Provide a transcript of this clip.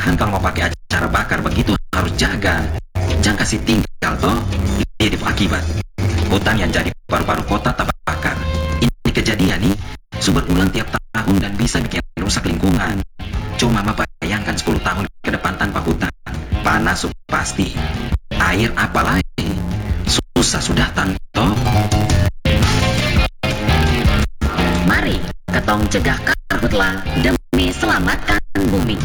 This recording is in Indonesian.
malahan kalau mau pakai acara bakar begitu harus jaga. Jangan kasih tinggal toh, lihat akibat. Hutan yang jadi paru-paru kota terbakar. Ini kejadian nih, berulang tiap tahun dan bisa bikin rusak lingkungan. Cuma Mama bayangkan 10 tahun ke depan tanpa hutan. Panas pasti. Air apalagi? Susah sudah tanto. Mari ketong cegah karhutla demi selamatkan